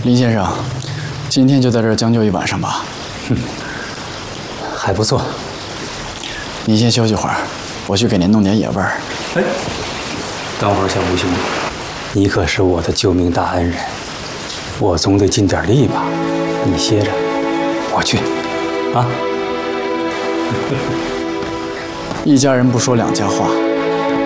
林先生，今天就在这儿将就一晚上吧。 还不错。 您先休息会儿，我去给您弄点野味儿。 哎，等会儿，小吴兄弟，你可是我的救命大恩人，我总得尽点力吧？你歇着，我去。啊。 一家人不说两家话。